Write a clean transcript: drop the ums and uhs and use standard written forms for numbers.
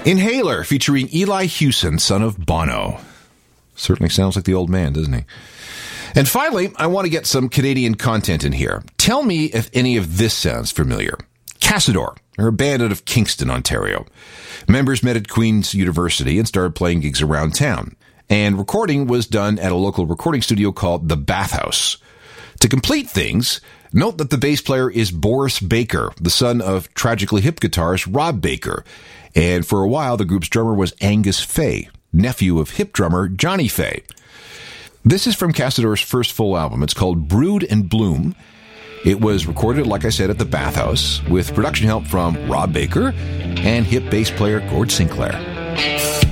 Inhaler, featuring Eli Hewson, son of Bono. Certainly sounds like the old man, doesn't he? And finally, I want to get some Canadian content in here. Tell me if any of this sounds familiar. Cassador, they're a band out of Kingston, Ontario. Members met at Queen's University and started playing gigs around town. And recording was done at a local recording studio called The Bathhouse. To complete things, note that the bass player is Boris Baker, the son of Tragically Hip guitarist Rob Baker. And for a while, the group's drummer was Angus Fay, nephew of hip drummer Johnny Fay. This is from Cassador's first full album. It's called Brood and Bloom. It was recorded, like I said, at the Bathhouse with production help from Rob Baker and hip bass player Gord Sinclair.